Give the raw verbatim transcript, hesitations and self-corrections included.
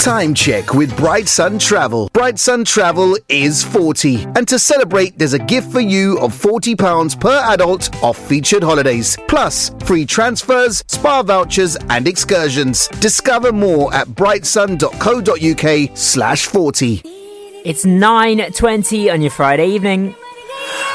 Time check with Bright Sun Travel. Bright Sun Travel is forty. And to celebrate, there's a gift for you of forty pounds per adult off featured holidays. Plus, free transfers, spa vouchers and excursions. Discover more at brightsun.co.uk slash 40. It's nine twenty on your Friday evening.